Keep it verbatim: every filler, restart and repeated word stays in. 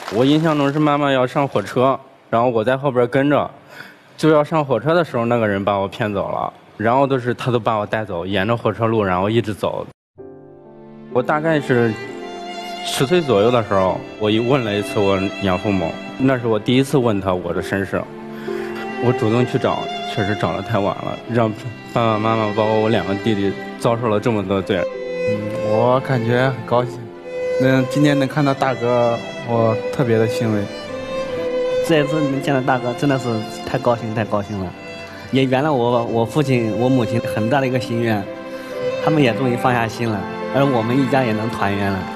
我印象中是妈妈要上火车，然后我在后边跟着，就要上火车的时候，那个人把我骗走了，然后都是他都把我带走，沿着火车路，然后一直走。我大概是十岁左右的时候，我一问了一次我养父母，那是我第一次问他我的身世。我主动去找，确实找得太晚了，让爸爸妈妈包括我两个弟弟遭受了这么多罪。 嗯，我感觉很高兴，能今天能看到大哥，我特别的欣慰。 这一次能见到大哥，真的是太高兴太高兴了，也圆了我我父亲我母亲很大的一个心愿，他们也终于放下心了，而我们一家也能团圆了。